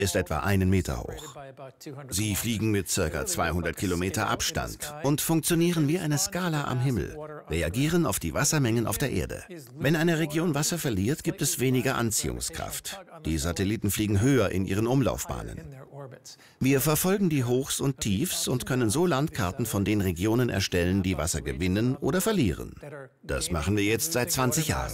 ist etwa 1 Meter hoch. Sie fliegen mit ca. 200 Kilometer Abstand und funktionieren wie eine Skala am Himmel, reagieren auf die Wassermengen auf der Erde. Wenn eine Region Wasser verliert, gibt es weniger Anziehungskraft. Die Satelliten fliegen höher in ihren Umlaufbahnen. Wir verfolgen die Hochs und Tiefs und können so Landkarten von den Regionen erstellen, die Wasser gewinnen oder verlieren. Das machen wir jetzt seit 20 Jahren.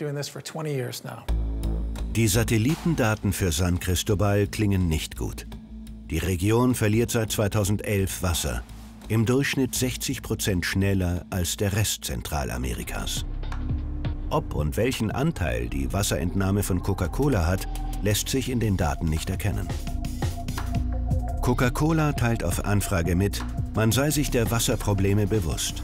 Die Satellitendaten für San Cristobal klingen nicht gut. Die Region verliert seit 2011 Wasser, im Durchschnitt 60% schneller als der Rest Zentralamerikas. Ob und welchen Anteil die Wasserentnahme von Coca-Cola hat, lässt sich in den Daten nicht erkennen. Coca-Cola teilt auf Anfrage mit, man sei sich der Wasserprobleme bewusst.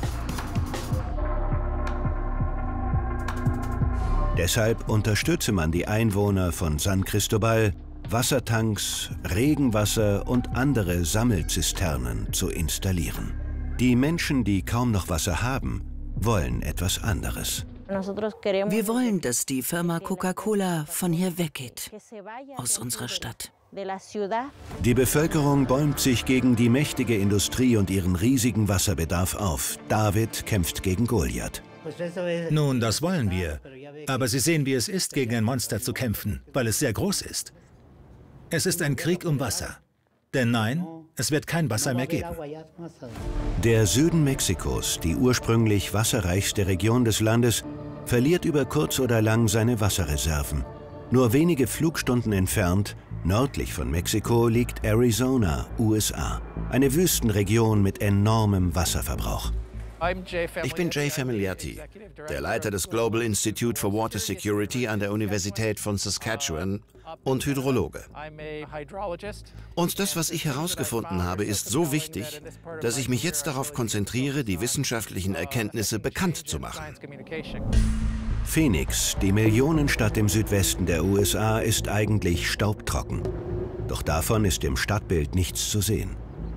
Deshalb unterstütze man die Einwohner von San Cristobal, Wassertanks, Regenwasser und andere Sammelzisternen zu installieren. Die Menschen, die kaum noch Wasser haben, wollen etwas anderes. Wir wollen, dass die Firma Coca-Cola von hier weggeht, aus unserer Stadt. Die Bevölkerung bäumt sich gegen die mächtige Industrie und ihren riesigen Wasserbedarf auf. David kämpft gegen Goliath. Nun, das wollen wir. Aber Sie sehen, wie es ist, gegen ein Monster zu kämpfen, weil es sehr groß ist. Es ist ein Krieg um Wasser. Denn nein, es wird kein Wasser mehr geben. Der Süden Mexikos, die ursprünglich wasserreichste Region des Landes, verliert über kurz oder lang seine Wasserreserven. Nur wenige Flugstunden entfernt, nördlich von Mexiko, liegt Arizona, USA. Eine Wüstenregion mit enormem Wasserverbrauch. Ich bin Jay Familiarty, der Leiter des Global Institute for Water Security an der Universität von Saskatchewan und Hydrologe. Und das, was ich herausgefunden habe, ist so wichtig, dass ich mich jetzt darauf konzentriere, die wissenschaftlichen Erkenntnisse bekannt zu machen. Phoenix, die Millionenstadt im Südwesten der USA, ist eigentlich staubtrocken. Doch davon ist im Stadtbild nichts zu sehen.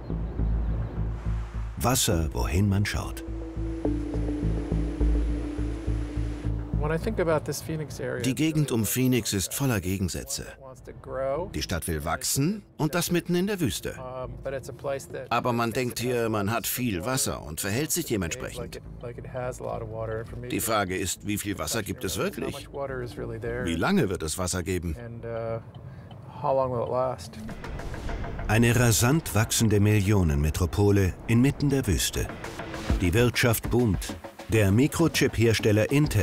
Wasser, wohin man schaut. Die Gegend um Phoenix ist voller Gegensätze. Die Stadt will wachsen und das mitten in der Wüste. Aber man denkt hier, man hat viel Wasser und verhält sich dementsprechend. Die Frage ist, wie viel Wasser gibt es wirklich? Wie lange wird es Wasser geben? Eine rasant wachsende Millionenmetropole inmitten der Wüste. Die Wirtschaft boomt. Der Mikrochip-Hersteller Intel